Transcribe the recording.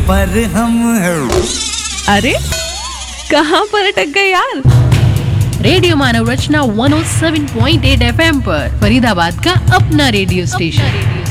पर हम हैं। अरे कहाँ पर अटक गए यार। रेडियो मानव रचना 107.8 FM पर फरीदाबाद का अपना रेडियो स्टेशन।